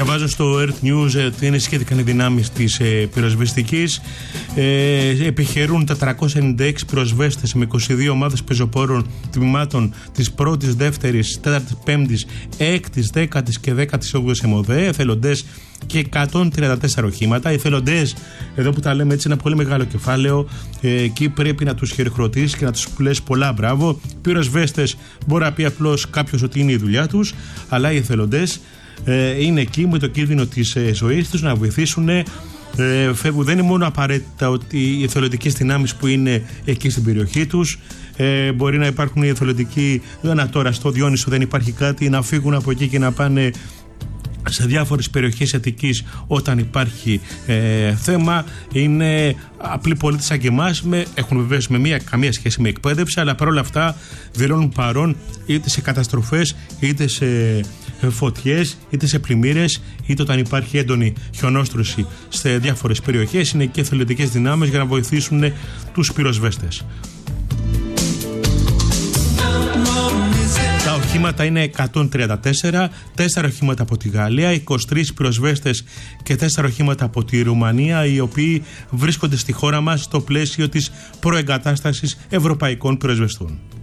Διαβάζω στο Earth News ότι ενισχύθηκαν οι δυνάμεις της πυροσβεστικής. Επιχειρούν 496 πυροσβέστες με 22 ομάδες πεζοπόρων τμήματων της 1ης, 2ης, 4ης, 5ης, 6ης, 10ης και 18ης ΕΜΟΔΕ, εθελοντές και 134 οχήματα. Οι εθελοντές, εδώ που τα λέμε έτσι, ένα πολύ μεγάλο κεφάλαιο. Εκεί πρέπει να τους χειροκροτήσεις και να τους λες πολλά μπράβο. Πυροσβέστες μπορεί να πει απλώς κάποιος ότι είναι η δουλειά τους, αλλά οι εθελοντές είναι εκεί με το κίνδυνο της ζωής τους να βοηθήσουν. Φεύγουν, δεν είναι μόνο απαραίτητα ότι οι εθελοντικές δυνάμεις που είναι εκεί στην περιοχή τους. Μπορεί να υπάρχουν οι εθελοντικοί, τώρα στο Διόνυσο δεν υπάρχει κάτι, να φύγουν από εκεί και να πάνε σε διάφορες περιοχές Αττικής όταν υπάρχει θέμα. Είναι απλοί πολίτες σαν και εμάς, έχουν βεβαίως καμία σχέση με εκπαίδευση, αλλά παρόλα αυτά δηλώνουν παρόν είτε σε καταστροφές, είτε σε φωτιές, είτε σε πλημμύρες, είτε όταν υπάρχει έντονη χιονόστρωση σε διάφορες περιοχές. Είναι και εθελοντικές δυνάμεις για να βοηθήσουν τους πυροσβέστες. Τα οχήματα είναι 134, 4 οχήματα από τη Γαλλία, 23 πυροσβέστες και 4 οχήματα από τη Ρουμανία, οι οποίοι βρίσκονται στη χώρα μας στο πλαίσιο της προεγκατάστασης ευρωπαϊκών πυροσβεστών.